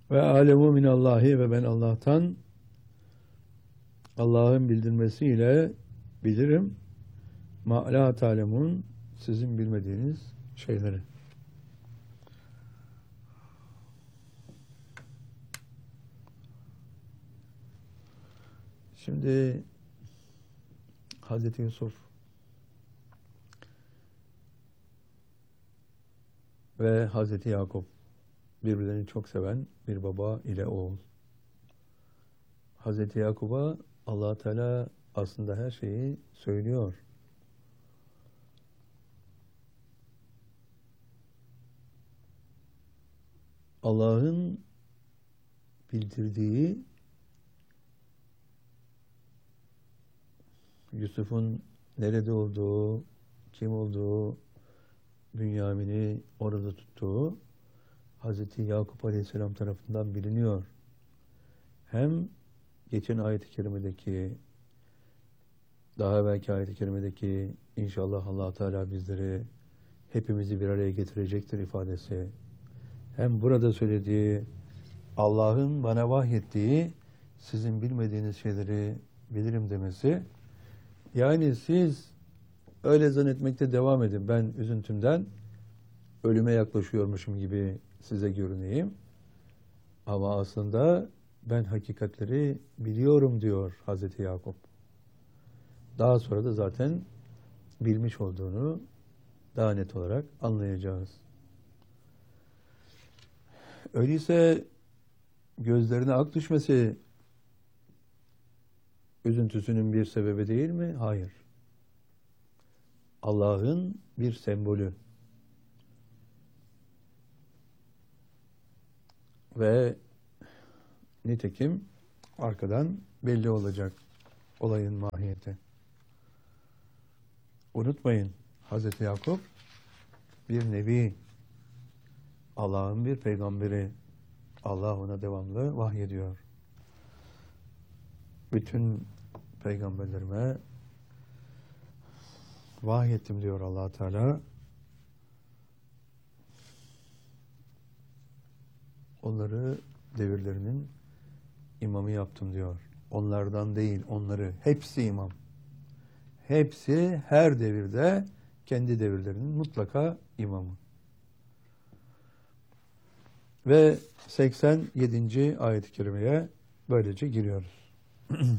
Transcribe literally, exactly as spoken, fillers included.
Ve alemu minallahi ve ben Allah'tan Allah'ın bildirmesiyle bilirim. Ma la ta'lemun sizin bilmediğiniz şeyleri. Şimdi Hazreti Yusuf ve Hazreti Yakup birbirlerini çok seven bir baba ile oğul. Hazreti Yakup'a Allah Teala aslında her şeyi söylüyor. Allah'ın bildirdiği Yusuf'un nerede olduğu, kim olduğu, Bünyamin'i orada tuttuğu Hazreti Yakup Aleyhisselam tarafından biliniyor. Hem geçen ayet-i kerimedeki, daha evvelki ayet-i kerimedeki inşallah Allah Teala bizleri hepimizi bir araya getirecektir ifadesi. Hem burada söylediği Allah'ın bana vahyettiği sizin bilmediğiniz şeyleri bilirim demesi. Yani siz öyle zannetmekte devam edin. Ben üzüntümden ölüme yaklaşıyormuşum gibi size görüneyim. Ama aslında ben hakikatleri biliyorum diyor Hazreti Yakup. Daha sonra da zaten bilmiş olduğunu daha net olarak anlayacağız. Öyleyse gözlerine ak düşmesi üzüntüsünün bir sebebi değil mi? Hayır. Allah'ın bir sembolü. Ve nitekim arkadan belli olacak olayın mahiyeti. Unutmayın, Hazreti Yakup bir nebi, Allah'ın bir peygamberi. Allah ona devamlı vahyediyor. Bütün peygamberlerime vahyettim diyor Allah Teala. Onları devirlerinin imamı yaptım diyor. Onlardan değil, onları. Hepsi imam. Hepsi her devirde kendi devirlerinin mutlaka imamı. Ve seksen yedinci ayet-i kerimeye böylece giriyoruz.